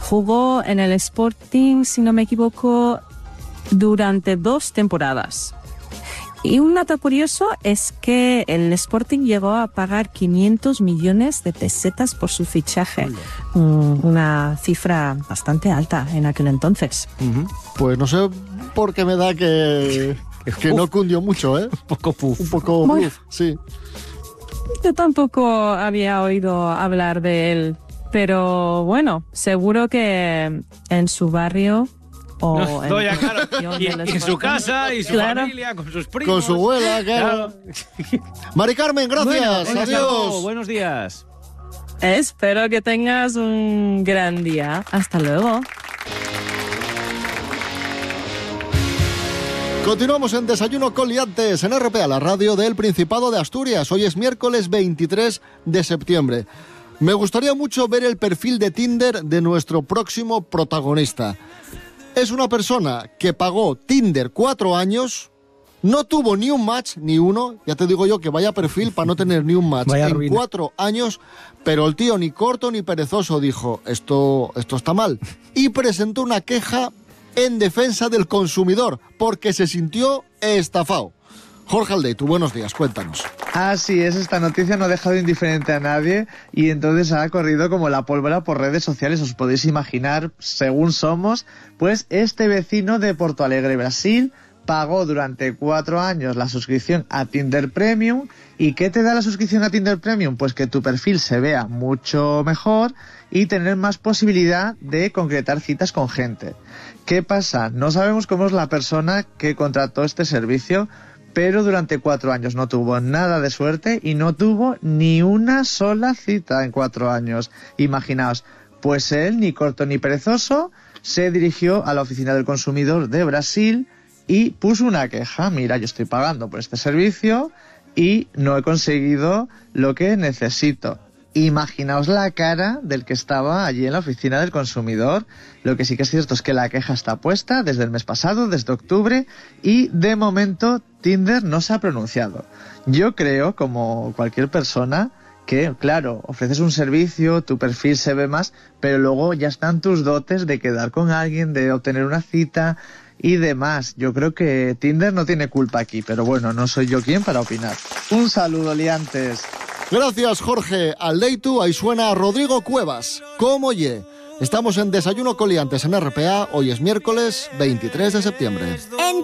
Jugó en el Sporting, si no me equivoco, durante 2 temporadas. Y un dato curioso es que el Sporting llegó a pagar 500 millones de pesetas por su fichaje. Una cifra bastante alta en aquel entonces. Pues no sé por qué me da que no cundió mucho, ¿eh? Un poco puff. Un poco puff, sí. Yo tampoco había oído hablar de él, pero bueno, seguro que en su barrio o y en su casa, y su familia, con sus primos. Con su abuela, claro. Mari Carmen, gracias. Bueno, adiós. Buenos días. Espero que tengas un gran día. Hasta luego. Continuamos en Desayuno con Liantes en RPA, la radio del Principado de Asturias. Hoy es miércoles 23 de septiembre. Me gustaría mucho ver el perfil de Tinder de nuestro próximo protagonista. Es una persona que pagó Tinder 4 años, no tuvo ni un match, ni uno. Ya te digo yo que vaya perfil para no tener ni un match en 4 años, pero el tío ni corto ni perezoso dijo, esto está mal. Y presentó una queja en defensa del consumidor, porque se sintió estafado. Jorge Aldeitu, buenos días, cuéntanos. Así es, esta noticia no ha dejado indiferente a nadie y entonces ha corrido como la pólvora por redes sociales. Os podéis imaginar, según somos, pues este vecino de Porto Alegre, Brasil, pagó durante 4 años la suscripción a Tinder Premium. ¿Y qué te da la suscripción a Tinder Premium? Pues que tu perfil se vea mucho mejor y tener más posibilidad de concretar citas con gente. ¿Qué pasa? No sabemos cómo es la persona que contrató este servicio, pero durante 4 años no tuvo nada de suerte y no tuvo ni una sola cita en 4 años. Imaginaos, pues él, ni corto ni perezoso, se dirigió a la Oficina del Consumidor de Brasil y puso una queja. Mira, yo estoy pagando por este servicio y no he conseguido lo que necesito. Imaginaos la cara del que estaba allí en la Oficina del Consumidor. Lo que sí que es cierto es que la queja está puesta desde el mes pasado, desde octubre, y de momento Tinder no se ha pronunciado. Yo creo, como cualquier persona, que, claro, ofreces un servicio, tu perfil se ve más, pero luego ya están tus dotes de quedar con alguien, de obtener una cita y demás. Yo creo que Tinder no tiene culpa aquí, pero bueno, no soy yo quien para opinar. Un saludo, liantes. Gracias, Jorge Aldeitu. Ahí suena Rodrigo Cuevas. ¿Cómo ye? Estamos en Desayuno con Liantes en RPA. Hoy es miércoles 23 de septiembre.